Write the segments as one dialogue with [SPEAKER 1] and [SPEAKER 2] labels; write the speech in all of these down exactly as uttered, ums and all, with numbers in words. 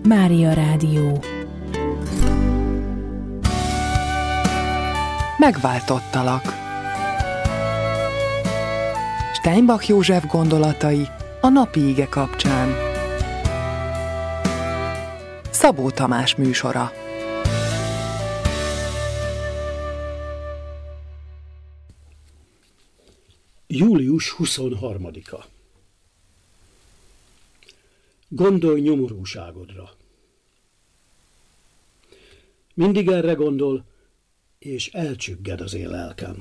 [SPEAKER 1] Mária Rádió.
[SPEAKER 2] Megváltottalak. Steinbach József gondolatai a napi ige kapcsán. Szabó Tamás műsora.
[SPEAKER 3] július huszonharmadika. Gondolj nyomorúságodra. Mindig erre gondol, és elcsügged az én lelkem.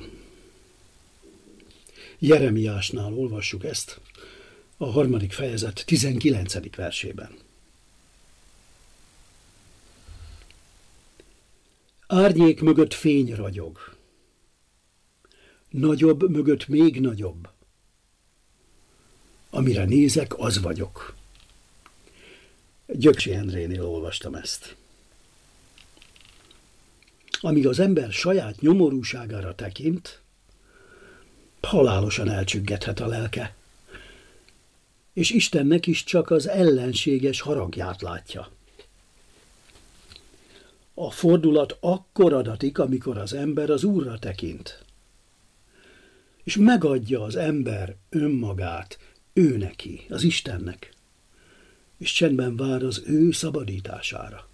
[SPEAKER 3] Jeremiásnál olvassuk ezt, a harmadik fejezet tizenkilencedik versében. Árnyék mögött fény ragyog. Nagyobb mögött még nagyobb. Amire nézek, az vagyok. Gyöksi Endrénél olvastam ezt. Amíg az ember saját nyomorúságára tekint, halálosan elcsüggedhet a lelke, és Istennek is csak az ellenséges haragját látja. A fordulat akkor adatik, amikor az ember az Úrra tekint, és megadja az ember önmagát ő neki, az Istennek, és csendben vár az ő szabadítására.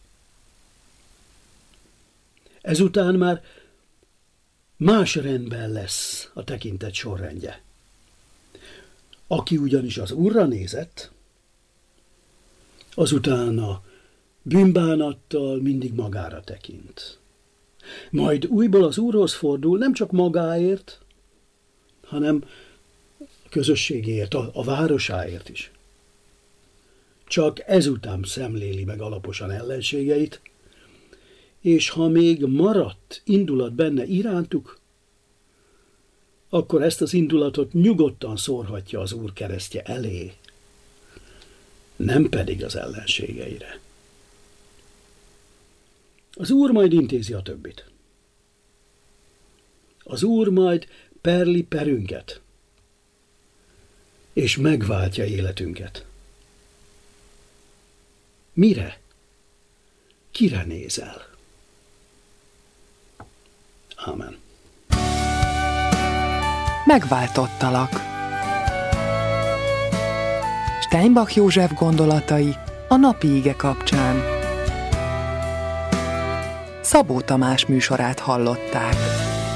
[SPEAKER 3] Ezután már más rendben lesz a tekintet sorrendje. Aki ugyanis az Úrra nézett, azután a bűnbánattal mindig magára tekint. Majd újból az Úrhoz fordul, nem csak magáért, hanem a közösségéért, a, a városáért is. Csak ezután szemléli meg alaposan ellenségeit, és ha még maradt indulat benne irántuk, akkor ezt az indulatot nyugodtan szórhatja az Úr keresztje elé, nem pedig az ellenségeire. Az Úr majd intézi a többit. Az Úr majd perli perünket, és megváltja életünket. Mire? Kire nézel? Ámen.
[SPEAKER 2] Megváltottalak. Steinbach József gondolatai a napi ige kapcsán. Szabó Tamás műsorát hallották.